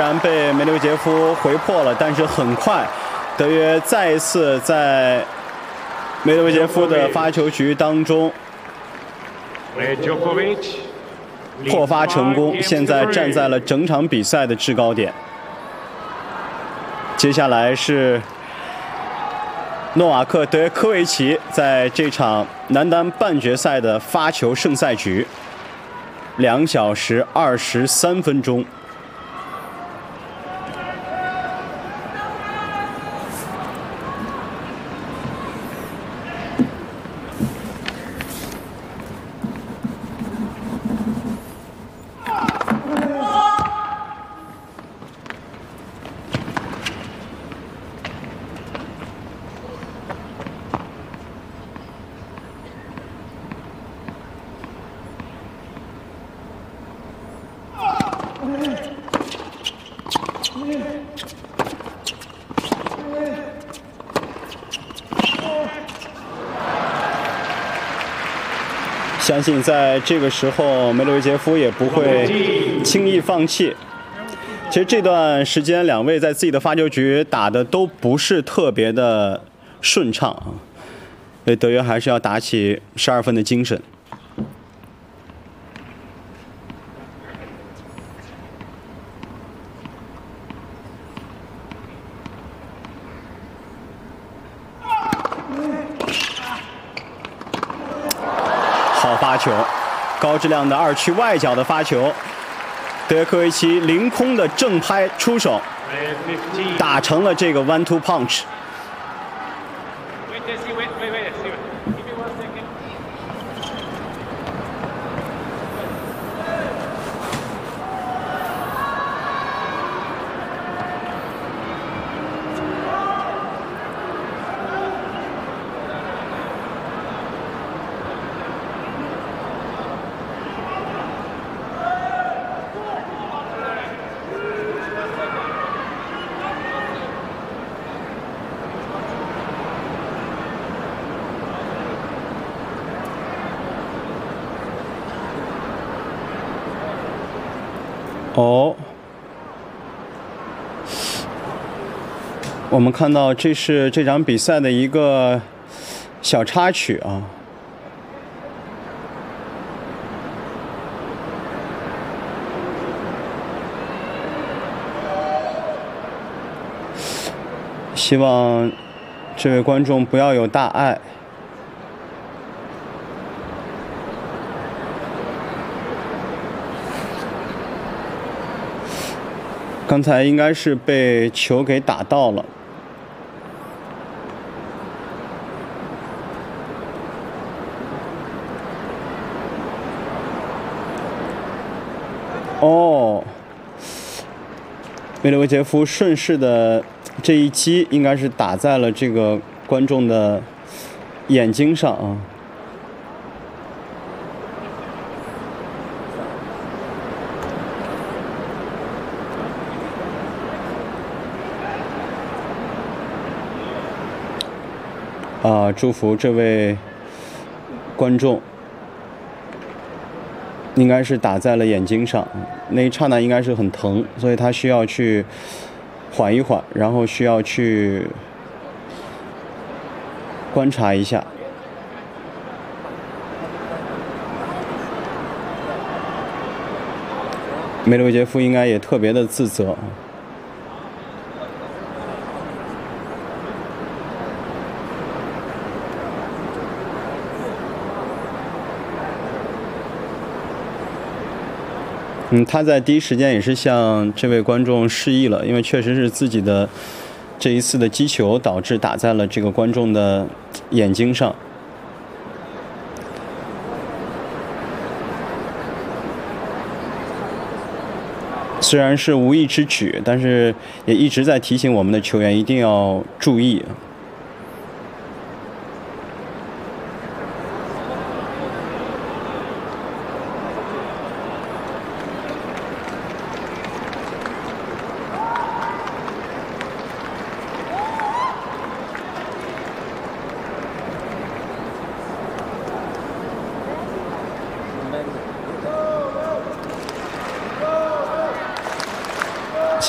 然被梅留杰夫回破了，但是很快，德约再一次在梅留杰夫的发球局当中破发成功，现在站在了整场比赛的制高点。接下来是诺瓦克·德约科维奇在这场男单半决赛的发球胜赛局，2小时23分钟。相信在这个时候，梅留杰夫也不会轻易放弃。其实这段时间，两位在自己的发球局打的都不是特别的顺畅啊，所以德约还是要打起12分的精神。好发球，高质量的2区外角的发球，德约科维奇凌空的正拍出手，打成了这个 1-2 punch。哦，我们看到这是这场比赛的一个小插曲啊。希望这位观众不要有大碍。刚才应该是被球给打到了。哦，梅留杰夫顺势的这一击应该是打在了这个观众的眼睛上啊。祝福这位观众，应该是打在了眼睛上，那一刹那应该是很疼，所以他需要去缓一缓，然后需要去观察一下。梅留杰夫应该也特别的自责。他在第一时间也是向这位观众示意了，因为确实是自己的这一次的击球导致打在了这个观众的眼睛上。虽然是无意之举，但是也一直在提醒我们的球员一定要注意。